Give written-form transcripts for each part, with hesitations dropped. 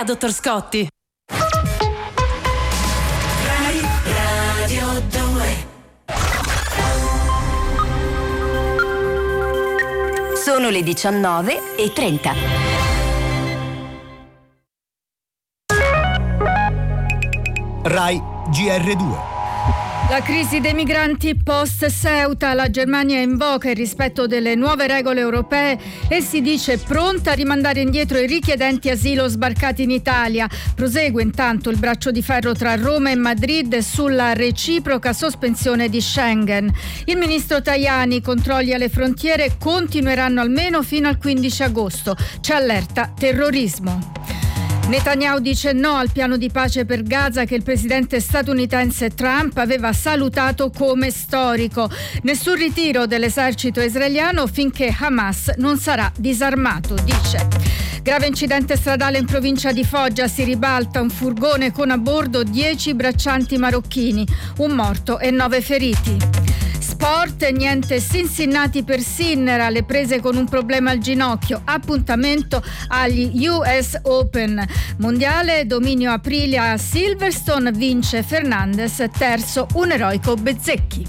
è, dottor Scotti? Radio 2. Sono le 19:30. Rai GR2. La crisi dei migranti post-Ceuta. La Germania invoca il rispetto delle nuove regole europee e si dice pronta a rimandare indietro i richiedenti asilo sbarcati in Italia. Prosegue intanto il braccio di ferro tra Roma e Madrid sulla reciproca sospensione di Schengen. Il ministro Tajani: controlli alle frontiere continueranno almeno fino al 15 agosto. C'è allerta terrorismo. Netanyahu dice no al piano di pace per Gaza che il presidente statunitense Trump aveva salutato come storico. Nessun ritiro dell'esercito israeliano finché Hamas non sarà disarmato, dice. Grave incidente stradale in provincia di Foggia, si ribalta un furgone con a bordo 10 braccianti marocchini, un morto e 9 feriti. Sport, niente Cincinnati per Sinner, alle prese con un problema al ginocchio. Appuntamento agli US Open. Mondiale, dominio aprile a Silverstone, vince Fernandez, terzo un eroico Bezzecchi.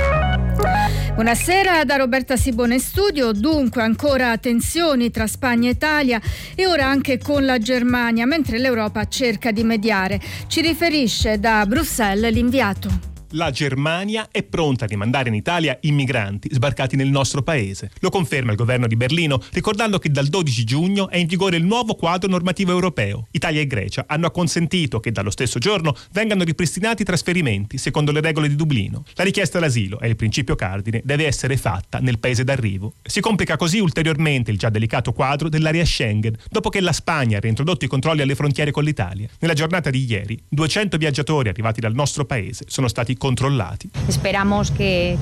Buonasera da Roberta Sibona in studio. Dunque ancora tensioni tra Spagna e Italia e ora anche con la Germania, mentre l'Europa cerca di mediare. Ci riferisce da Bruxelles l'inviato. La Germania è pronta a rimandare in Italia i migranti sbarcati nel nostro paese. Lo conferma il governo di Berlino, ricordando che dal 12 giugno è in vigore il nuovo quadro normativo europeo. Italia e Grecia hanno acconsentito che dallo stesso giorno vengano ripristinati i trasferimenti secondo le regole di Dublino. La richiesta d'asilo, è il principio cardine, deve essere fatta nel paese d'arrivo. Si complica così ulteriormente il già delicato quadro dell'area Schengen, dopo che la Spagna ha reintrodotto i controlli alle frontiere con l'Italia. Nella giornata di ieri, 200 viaggiatori arrivati dal nostro paese sono stati controllati. Speriamo che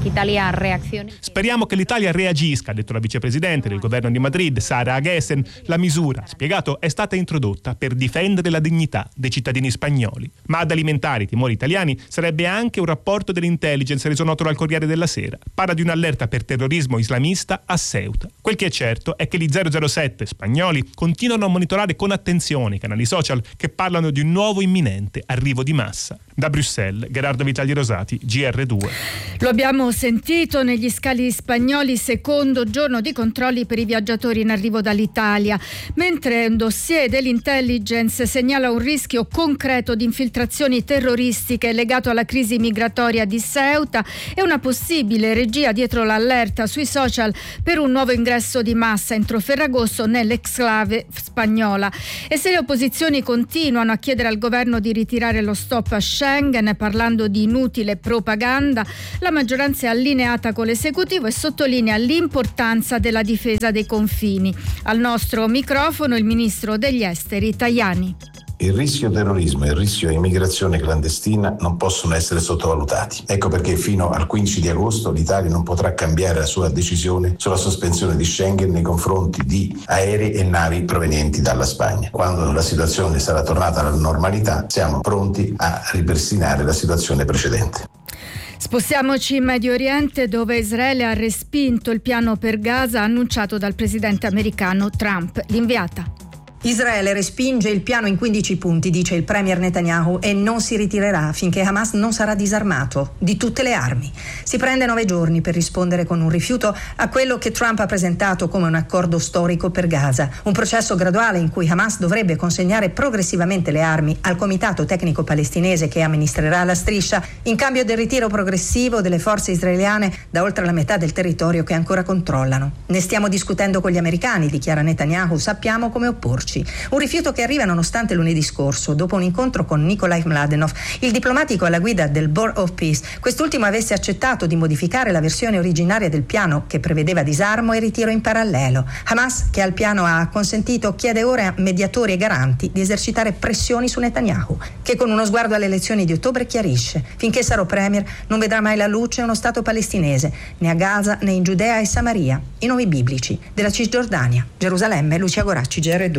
l'Italia reagisca, ha detto la vicepresidente del governo di Madrid, Sara Agesen. La misura, spiegato, è stata introdotta per difendere la dignità dei cittadini spagnoli. Ma ad alimentare i timori italiani sarebbe anche un rapporto dell'intelligence reso noto dal Corriere della Sera. Parla di un'allerta per terrorismo islamista a Ceuta. Quel che è certo è che gli 007 spagnoli continuano a monitorare con attenzione i canali social che parlano di un nuovo imminente arrivo di massa. Da Bruxelles, Gerardo Vitali Rosati, GR2. Lo abbiamo sentito negli scali spagnoli, secondo giorno di controlli per i viaggiatori in arrivo dall'Italia, mentre un dossier dell'intelligence segnala un rischio concreto di infiltrazioni terroristiche legato alla crisi migratoria di Ceuta e una possibile regia dietro l'allerta sui social per un nuovo ingresso di massa entro Ferragosto nell'exclave spagnola. E se le opposizioni continuano a chiedere al governo di ritirare lo stop a Schengen, parlando di inutile propaganda, la maggioranza è allineata con l'esecutivo e sottolinea l'importanza della difesa dei confini. Al nostro microfono il ministro degli esteri Tajani. Il rischio terrorismo e il rischio immigrazione clandestina non possono essere sottovalutati. Ecco perché fino al 15 di agosto l'Italia non potrà cambiare la sua decisione sulla sospensione di Schengen nei confronti di aerei e navi provenienti dalla Spagna. Quando la situazione sarà tornata alla normalità, siamo pronti a ripristinare la situazione precedente. Spostiamoci in Medio Oriente, dove Israele ha respinto il piano per Gaza annunciato dal presidente americano Trump. L'inviata. Israele respinge il piano in 15 punti, dice il premier Netanyahu, e non si ritirerà finché Hamas non sarà disarmato di tutte le armi. Si prende 9 giorni per rispondere con un rifiuto a quello che Trump ha presentato come un accordo storico per Gaza, un processo graduale in cui Hamas dovrebbe consegnare progressivamente le armi al comitato tecnico palestinese che amministrerà la striscia in cambio del ritiro progressivo delle forze israeliane da oltre la metà del territorio che ancora controllano. Ne stiamo discutendo con gli americani, dichiara Netanyahu, sappiamo come opporci. Un rifiuto che arriva nonostante lunedì scorso, dopo un incontro con Nikolai Mladenov, il diplomatico alla guida del Board of Peace, quest'ultimo avesse accettato di modificare la versione originaria del piano che prevedeva disarmo e ritiro in parallelo. Hamas, che al piano ha consentito, chiede ora a mediatori e garanti di esercitare pressioni su Netanyahu, che con uno sguardo alle elezioni di ottobre chiarisce: finché sarò premier non vedrà mai la luce uno Stato palestinese, né a Gaza né in Giudea e Samaria, i nomi biblici della Cisgiordania. Gerusalemme, Lucia Goracci, GR2.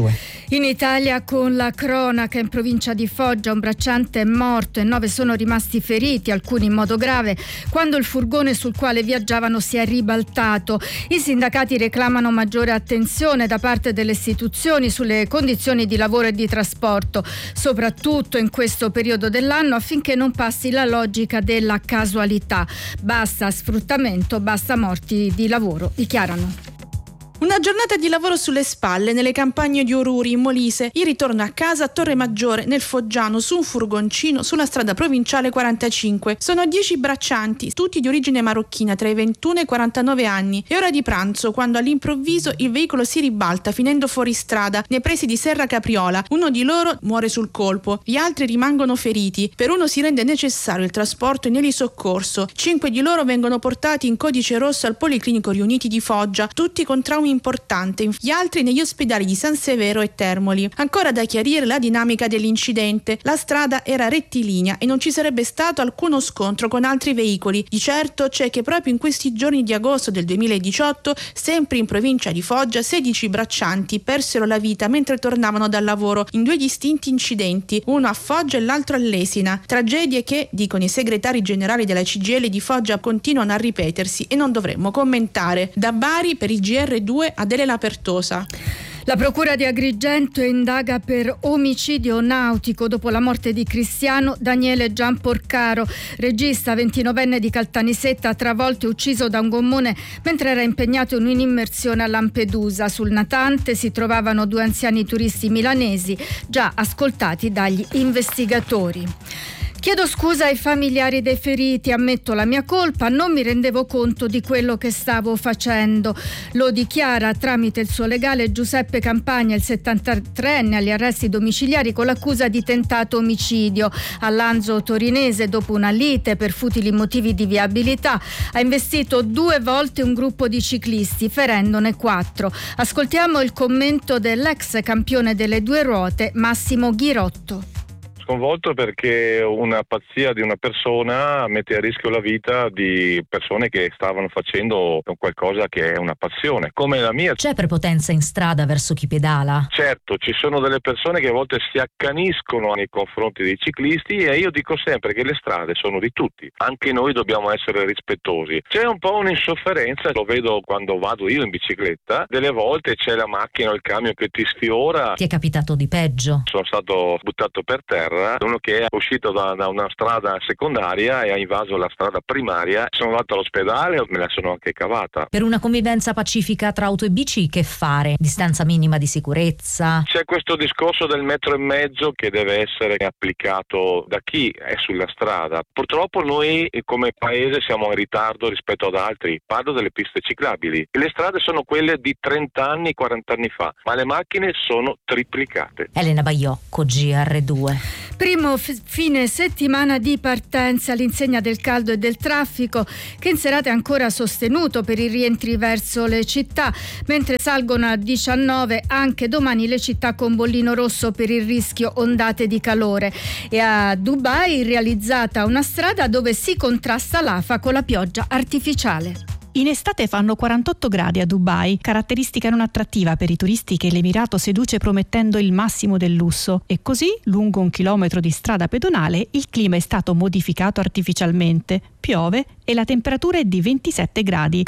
In Italia con la cronaca, in provincia di Foggia un bracciante è morto e 9 sono rimasti feriti, alcuni in modo grave, quando il furgone sul quale viaggiavano si è ribaltato. I sindacati reclamano maggiore attenzione da parte delle istituzioni sulle condizioni di lavoro e di trasporto, soprattutto in questo periodo dell'anno, affinché non passi la logica della casualità. Basta sfruttamento, basta morti di lavoro, dichiarano. Una giornata di lavoro sulle spalle nelle campagne di Oruri, in Molise, il ritorno a casa a Torre Maggiore, nel Foggiano, su un furgoncino sulla strada provinciale 45. Sono 10 braccianti, tutti di origine marocchina, tra i 21 e i 49 anni. È ora di pranzo quando all'improvviso il veicolo si ribalta finendo fuori strada, nei pressi di Serra Capriola. Uno di loro muore sul colpo, gli altri rimangono feriti. Per uno si rende necessario il trasporto in elisoccorso. 5 di loro vengono portati in codice rosso al Policlinico Riuniti di Foggia, tutti con traumi importante, gli altri negli ospedali di San Severo e Termoli. Ancora da chiarire la dinamica dell'incidente. La strada era rettilinea e non ci sarebbe stato alcuno scontro con altri veicoli. Di certo c'è che proprio in questi giorni di agosto del 2018, sempre in provincia di Foggia, 16 braccianti persero la vita mentre tornavano dal lavoro in 2 distinti incidenti, uno a Foggia e l'altro all'Esina. Tragedie che, dicono i segretari generali della CGIL di Foggia, continuano a ripetersi e non dovremmo commentare. Da Bari per il GR2 Adele Lapertosa. La Procura di Agrigento indaga per omicidio nautico dopo la morte di Cristiano Daniele Gianporcaro, regista 29enne di Caltanissetta, travolto e ucciso da un gommone mentre era impegnato in un'immersione a Lampedusa. Sul natante si trovavano 2 anziani turisti milanesi già ascoltati dagli investigatori. Chiedo scusa ai familiari dei feriti, ammetto la mia colpa, non mi rendevo conto di quello che stavo facendo. Lo dichiara tramite il suo legale Giuseppe Campagna, il 73enne, agli arresti domiciliari con l'accusa di tentato omicidio. A Lanzo Torinese, dopo una lite per futili motivi di viabilità, ha investito 2 volte un gruppo di ciclisti, ferendone 4. Ascoltiamo il commento dell'ex campione delle 2 ruote, Massimo Ghirotto. Sconvolto perché una pazzia di una persona mette a rischio la vita di persone che stavano facendo qualcosa che è una passione, come la mia. C'è prepotenza in strada verso chi pedala? Certo, ci sono delle persone che a volte si accaniscono nei confronti dei ciclisti e io dico sempre che le strade sono di tutti, anche noi dobbiamo essere rispettosi. C'è un po' un'insofferenza, lo vedo quando vado io in bicicletta, delle volte c'è la macchina o il camion che ti sfiora. Ti è capitato di peggio? Sono stato buttato per terra, uno che è uscito da una strada secondaria e ha invaso la strada primaria. Sono andato all'ospedale e me la sono anche cavata. Per una convivenza pacifica tra auto e bici che fare? Distanza minima di sicurezza? C'è questo discorso del 1,5 metri che deve essere applicato da chi è sulla strada. Purtroppo noi come paese siamo in ritardo rispetto ad altri. Parlo delle piste ciclabili. Le strade sono quelle di 30 anni, 40 anni fa, ma le macchine sono triplicate. Elena Baiocco, GR2. Primo fine settimana di partenza all'insegna del caldo e del traffico, che in serata è ancora sostenuto per i rientri verso le città, mentre salgono a 19 anche domani le città con bollino rosso per il rischio ondate di calore. E a Dubai realizzata una strada dove si contrasta l'afa con la pioggia artificiale. In estate fanno 48 gradi a Dubai, caratteristica non attrattiva per i turisti che l'Emirato seduce promettendo il massimo del lusso. E così, lungo 1 chilometro di strada pedonale, il clima è stato modificato artificialmente, piove e la temperatura è di 27 gradi.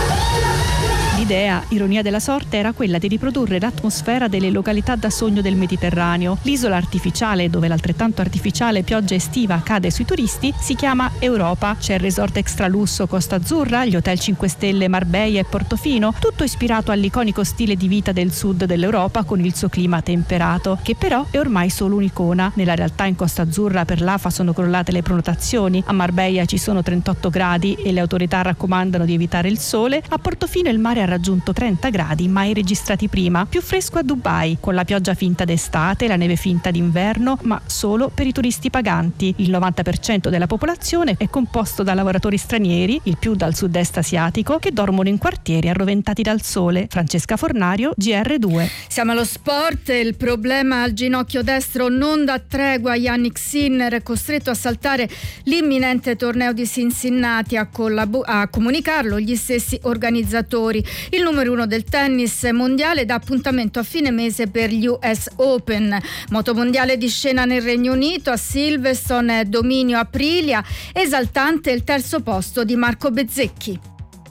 L'idea, ironia della sorte, era quella di riprodurre l'atmosfera delle località da sogno del Mediterraneo. L'isola artificiale, dove l'altrettanto artificiale pioggia estiva cade sui turisti, si chiama Europa. C'è il resort extralusso Costa Azzurra, gli hotel 5 stelle Marbella e Portofino, tutto ispirato all'iconico stile di vita del sud dell'Europa con il suo clima temperato, che però è ormai solo un'icona. Nella realtà in Costa Azzurra per l'AFA sono crollate le prenotazioni, a Marbella ci sono 38 gradi e le autorità raccomandano di evitare il sole, a Portofino il mare ha raggiunto 30 gradi mai registrati prima. Più fresco a Dubai, con la pioggia finta d'estate, la neve finta d'inverno, ma solo per i turisti paganti. Il 90% della popolazione è composto da lavoratori stranieri, il più dal sud-est asiatico, che dormono in quartieri arroventati dal sole. Francesca Fornario, GR2. Siamo allo sport. Il problema al ginocchio destro non dà tregua a Yannick Sinner, costretto a saltare l'imminente torneo di Cincinnati. A comunicarlo gli stessi organizzatori. Il numero 1 del tennis mondiale dà appuntamento a fine mese per gli US Open. Motomondiale di scena nel Regno Unito, a Silverstone dominio Aprilia, esaltante il terzo posto di Marco Bezzecchi.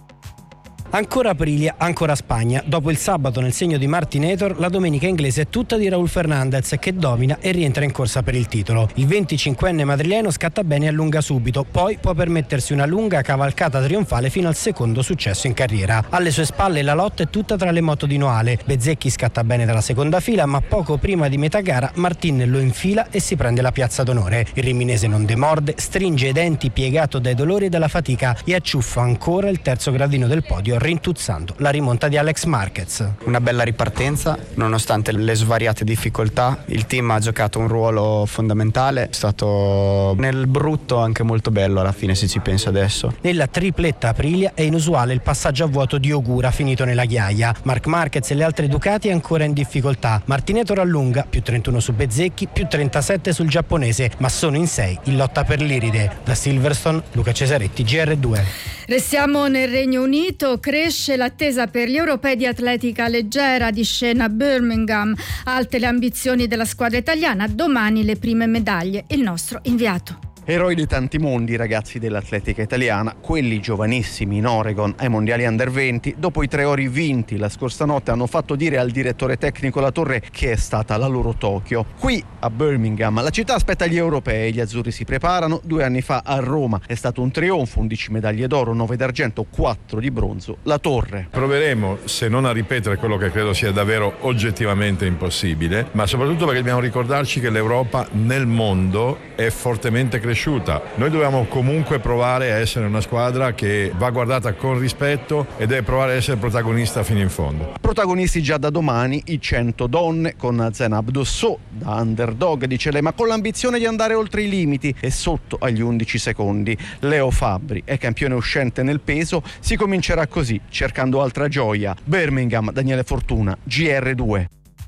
Ancora Aprilia, ancora Spagna. Dopo il sabato nel segno di Martinator, la domenica inglese è tutta di Raúl Fernández, che domina e rientra in corsa per il titolo. Il 25enne madrileno scatta bene e allunga subito, poi può permettersi una lunga cavalcata trionfale fino al secondo successo in carriera. Alle sue spalle la lotta è tutta tra le moto di Noale. Bezzecchi scatta bene dalla seconda fila, ma poco prima di metà gara Martin lo infila e si prende la piazza d'onore. Il riminese non demorde, stringe i denti piegato dai dolori e dalla fatica e acciuffa ancora il terzo gradino del podio, rintuzzando la rimonta di Alex Marquez. Una bella ripartenza, nonostante le svariate difficoltà. Il team ha giocato un ruolo fondamentale, è stato nel brutto anche molto bello alla fine, se ci penso adesso. Nella tripletta Aprilia è inusuale il passaggio a vuoto di Ogura finito nella ghiaia. Marc Marquez e le altre Ducati ancora in difficoltà. Martinator allunga, più 31 su Bezzecchi, più 37 sul giapponese, ma sono in 6 in lotta per l'Iride. Da Silverstone, Luca Cesaretti, GR2. Restiamo nel Regno Unito, cresce l'attesa per gli europei di atletica leggera di scena a Birmingham. Alte le ambizioni della squadra italiana, domani le prime medaglie. Il nostro inviato. Eroi di tanti mondi, ragazzi dell'atletica italiana, quelli giovanissimi in Oregon ai mondiali under 20, dopo i 3 ori vinti la scorsa notte hanno fatto dire al direttore tecnico La Torre che è stata la loro Tokyo. Qui a Birmingham la città aspetta gli europei, gli azzurri si preparano. 2 anni fa a Roma è stato un trionfo, 11 medaglie d'oro, 9 d'argento, 4 di bronzo. La Torre. Proveremo, se non a ripetere quello che credo sia davvero oggettivamente impossibile, ma soprattutto perché dobbiamo ricordarci che l'Europa nel mondo è fortemente cresciuta. Noi dobbiamo comunque provare a essere una squadra che va guardata con rispetto e deve provare a essere protagonista fino in fondo. Protagonisti già da domani i 100 donne con Zenab Dossou da underdog, dice lei, ma con l'ambizione di andare oltre i limiti e sotto agli 11 secondi. Leo Fabbri è campione uscente nel peso, si comincerà così, cercando altra gioia. Birmingham, Daniele Fortuna, GR2.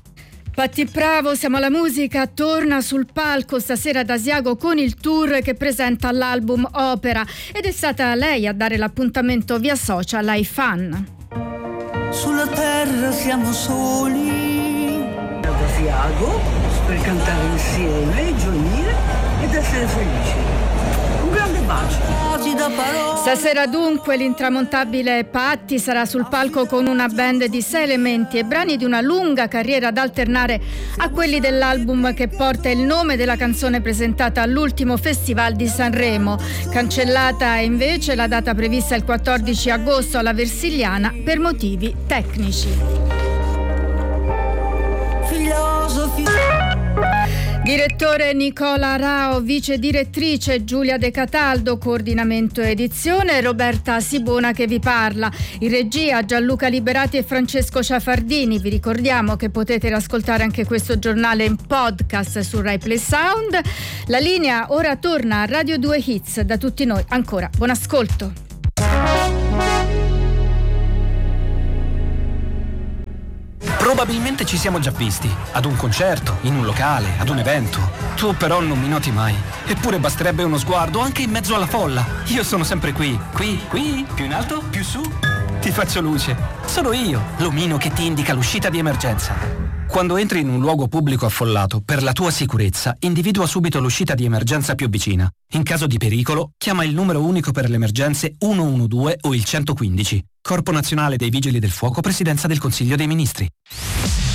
Patti Bravo, siamo alla musica, torna sul palco stasera ad Asiago con il tour che presenta l'album Opera ed è stata lei a dare l'appuntamento via social ai fan. Sulla terra siamo soli ad Asiago per cantare insieme, gioire ed essere felici. Un grande bacio. Stasera dunque l'intramontabile Patti sarà sul palco con una band di 6 elementi e brani di una lunga carriera da alternare a quelli dell'album che porta il nome della canzone presentata all'ultimo Festival di Sanremo. Cancellata invece la data prevista il 14 agosto alla Versigliana per motivi tecnici. Filosofi. Direttore Nicola Rao, vice direttrice Giulia De Cataldo, coordinamento edizione Roberta Sibona che vi parla. In regia Gianluca Liberati e Francesco Ciafardini. Vi ricordiamo che potete riascoltare anche questo giornale in podcast su Rai Play Sound. La linea ora torna a Radio 2 Hits. Da tutti noi ancora buon ascolto. Probabilmente ci siamo già visti, ad un concerto, in un locale, ad un evento. Tu però non mi noti mai. Eppure basterebbe uno sguardo anche in mezzo alla folla. Io sono sempre qui, più in alto, più su. Ti faccio luce. Sono io, l'omino che ti indica l'uscita di emergenza. Quando entri in un luogo pubblico affollato, per la tua sicurezza, individua subito l'uscita di emergenza più vicina. In caso di pericolo, chiama il numero unico per le emergenze 112 o il 115. Corpo Nazionale dei Vigili del Fuoco, Presidenza del Consiglio dei Ministri.